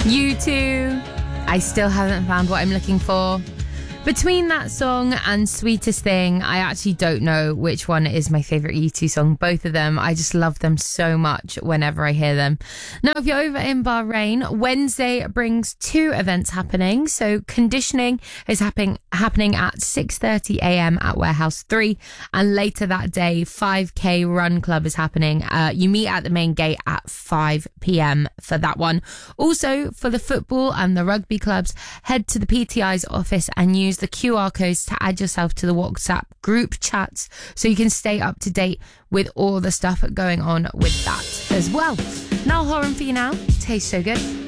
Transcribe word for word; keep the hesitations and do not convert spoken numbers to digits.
U two, I still haven't found what I'm looking for. Between that song and Sweetest Thing, I actually don't know which one is my favourite U two song. Both of them, I just love them so much whenever I hear them. Now, if you're over in Bahrain, Wednesday brings two events happening. So Conditioning is happening happening at six thirty a.m. at Warehouse three. And later that day, five K Run Club is happening. Uh, you meet at the main gate at five p.m. for that one. Also, for the football and the rugby clubs, head to the P T I's office and use the Q R codes to add yourself to the WhatsApp group chats so you can stay up to date with all the stuff going on with that as well. Now, Horan for you now. Tastes so good.